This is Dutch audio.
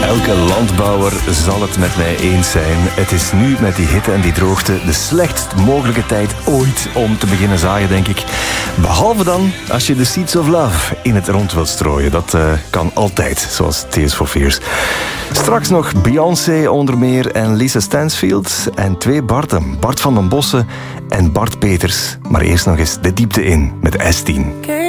Elke landbouwer zal het met mij eens zijn. Het is nu met die hitte en die droogte de slechtst mogelijke tijd ooit om te beginnen zaaien, denk ik. Behalve dan als je de Seeds of Love in het rond wilt strooien. Dat kan altijd, zoals Tears for Fears. Straks nog Beyoncé onder meer en Lisa Stansfield. En 2 Barten, Bart van den Bossen en Bart Peters. Maar eerst nog eens de diepte in met S10.